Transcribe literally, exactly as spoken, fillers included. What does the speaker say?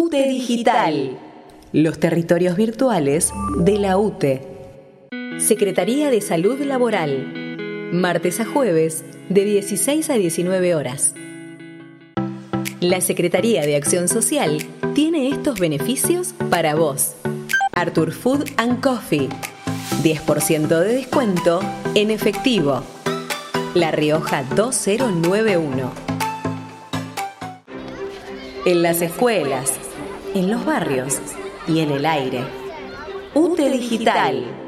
U T E Digital. Los territorios virtuales de la U T E. Secretaría de Salud Laboral. Martes a jueves, de dieciséis a diecinueve horas. La Secretaría de Acción Social tiene estos beneficios para vos. Artur Food and Coffee. diez por ciento de descuento en efectivo. La Rioja dos mil noventa y uno. En las escuelas, en los barrios y en el aire. U T E Digital.